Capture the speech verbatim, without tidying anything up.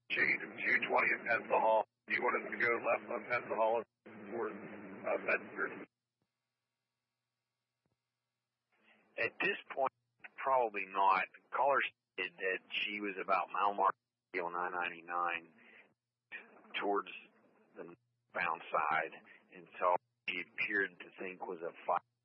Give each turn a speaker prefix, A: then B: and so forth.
A: G twenty at Pensacola. You wanted to go left on Pensacola towards uh, Bedford.
B: At this point, probably not. Caller said that she was about mile mark on nine ninety-nine towards the bound side, and so she appeared to think was a five